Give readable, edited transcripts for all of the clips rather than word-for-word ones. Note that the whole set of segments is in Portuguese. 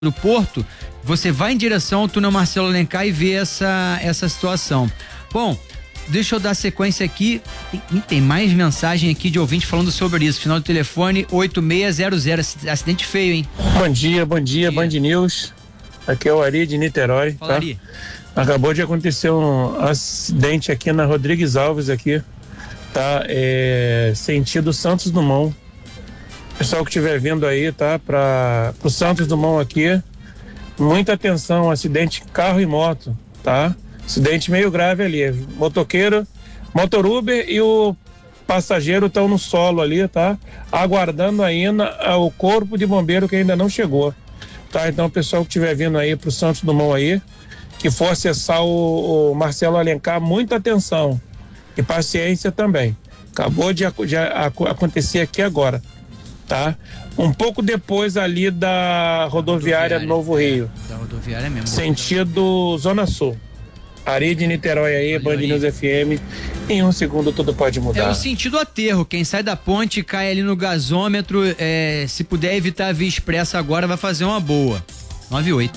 do Porto, você vai em direção ao túnel Marcelo Alencar e vê essa situação. Bom, deixa eu dar sequência aqui, tem mais mensagem aqui de ouvinte falando sobre isso, final do telefone 8600, acidente feio, hein? Bom dia, Band News, aqui é o Ari de Niterói. Fala, Ari. Acabou de acontecer um acidente aqui na Rodrigues Alves aqui, tá? Sentido Santos Dumont. Pessoal que estiver vindo aí, tá? Para o Santos Dumont aqui, muita atenção, acidente carro e moto, tá? Acidente meio grave ali, motoqueiro, motor Uber e o passageiro estão no solo ali, tá? Aguardando ainda o corpo de bombeiro que ainda não chegou, tá? Então o pessoal que estiver vindo aí pro Santos Dumont aí, que for acessar o Marcelo Alencar, muita atenção e paciência também. Acabou de acontecer aqui agora, tá? Um pouco depois ali da rodoviária Novo Rio. Da rodoviária mesmo. Sentido Zona Sul. Ari de Niterói aí, Band News FM. Em um segundo tudo pode mudar. É o sentido aterro. Quem sai da ponte cai ali no gasômetro. Se puder evitar a via expressa agora, vai fazer uma boa. 98.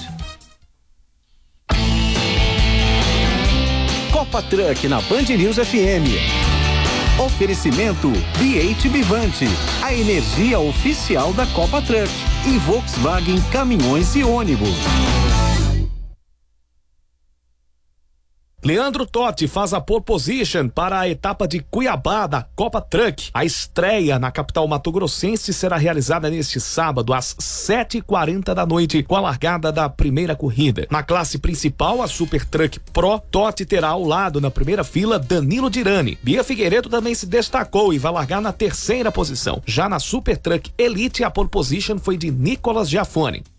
Copa Truck na Band News FM. Oferecimento BH Bivante, a energia oficial da Copa Truck, e Volkswagen Caminhões e Ônibus. Leandro Totti faz a pole position para a etapa de Cuiabá da Copa Truck. A estreia na capital mato-grossense será realizada neste sábado às 7h40 da noite, com a largada da primeira corrida. Na classe principal, a Super Truck Pro, Totti terá ao lado na primeira fila Danilo Dirani. Bia Figueiredo também se destacou e vai largar na terceira posição. Já na Super Truck Elite, a pole position foi de Nicolas Giafone.